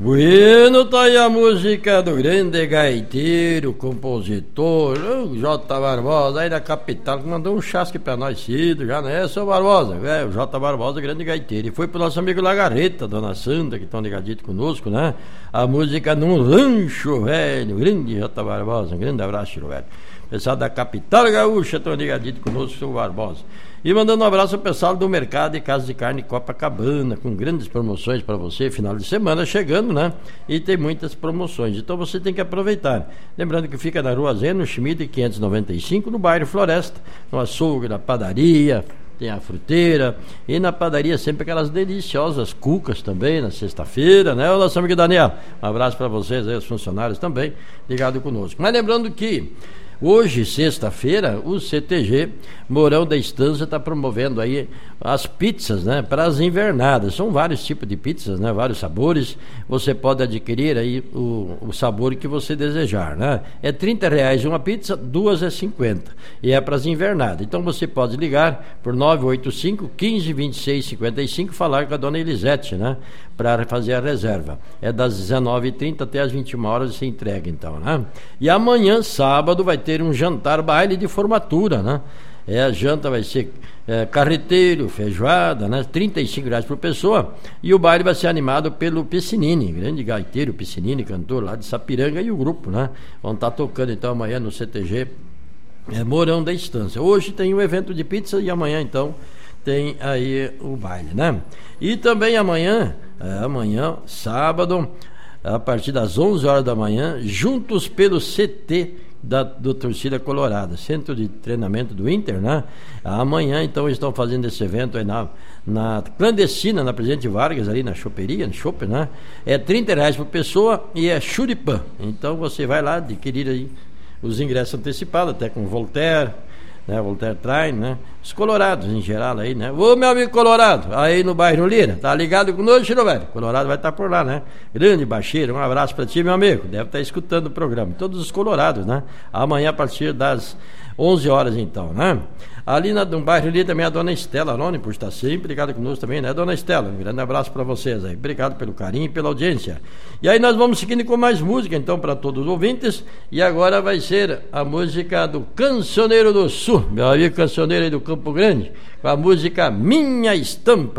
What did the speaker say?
Bueno, tá aí a música do grande gaiteiro, compositor, o J. Barbosa, aí da capital, que mandou um chasque pra nós cedo, já, né, seu Barbosa? O J. Barbosa, grande gaiteiro. E foi pro nosso amigo Lagarreta, Dona Sandra, que estão ligadinhos conosco, né? A música Num Rancho Velho, grande J. Barbosa, um grande abraço, velho. Pessoal da capital gaúcha estão ligadinhos conosco, seu Barbosa. E mandando um abraço ao pessoal do Mercado e Casa de Carne Copacabana, com grandes promoções para você, final de semana chegando, né? E tem muitas promoções, então você tem que aproveitar. Lembrando que fica na Rua Zeno Schmidt 595, no bairro Floresta, no açougue, na padaria, tem a fruteira, e na padaria sempre aquelas deliciosas cucas também, na sexta-feira, né? O nosso amigo Daniel, um abraço para vocês aí, os funcionários também, ligado conosco. Mas lembrando que hoje, sexta-feira, o CTG Mourão da Estância está promovendo aí as pizzas, né, para as invernadas. São vários tipos de pizzas, né, vários sabores. Você pode adquirir aí o sabor que você desejar, né? É R$30 uma pizza, duas é 50. E é para as invernadas. Então você pode ligar por 985 15 26 55 falar com a dona Elisete, né, para fazer a reserva. É das 19h30 até as 21 horas se entrega, então, né? E amanhã, sábado, vai ter um jantar baile de formatura, né? A janta vai ser carreteiro, feijoada, né? R$35 por pessoa. E o baile vai ser animado pelo Piscinini, grande gaiteiro Piscinini, cantor lá de Sapiranga, e o grupo, né? Vão estar tocando então amanhã no CTG Mourão da Estância. Hoje tem um evento de pizza e amanhã então tem aí o baile, né? E também amanhã, sábado, a partir das 11 horas da manhã, juntos pelo CT do Torcida Colorada, Centro de Treinamento do Inter, né? Amanhã, então, estão fazendo esse evento aí na clandestina, na Presidente Vargas, ali na choperia, no shopping, né? É R$30 por pessoa e é churipã. Então, você vai lá adquirir aí os ingressos antecipados, até com Voltaire, né? Voltaire Train, né? Os colorados em geral aí, né? Ô, meu amigo colorado, aí no bairro Lira, tá ligado conosco, Chiro Velho? Colorado vai estar por lá, né? Grande Baixeiro, um abraço pra ti, meu amigo. Deve estar escutando o programa. Todos os colorados, né? Amanhã a partir das 11 horas, então, né? Ali no bairro Lira também a dona Estela Aroni, por estar sempre ligada conosco também, né, dona Estela? Um grande abraço para vocês aí. Obrigado pelo carinho e pela audiência. E aí nós vamos seguindo com mais música, então, para todos os ouvintes. E agora vai ser a música do Cancioneiro do Sul, meu amigo cancioneiro aí do Campo Grande, com a música Minha Estampa.